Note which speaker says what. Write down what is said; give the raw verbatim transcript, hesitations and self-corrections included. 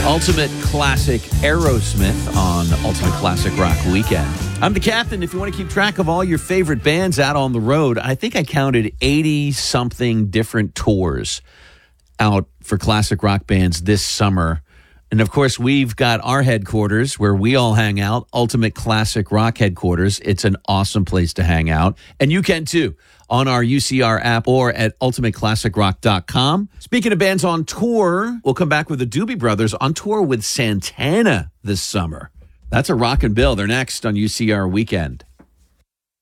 Speaker 1: Ultimate Classic Aerosmith on Ultimate Classic Rock Weekend. I'm the captain. If you want to keep track of all your favorite bands out on the road, I think I counted eighty-something different tours out for classic rock bands this summer. And, of course, we've got our headquarters where we all hang out, Ultimate Classic Rock headquarters. It's an awesome place to hang out. And you can, too, on our U C R app or at ultimate classic rock dot com. Speaking of bands on tour, we'll come back with the Doobie Brothers on tour with Santana this summer. That's a rockin' bill. They're next on U C R Weekend.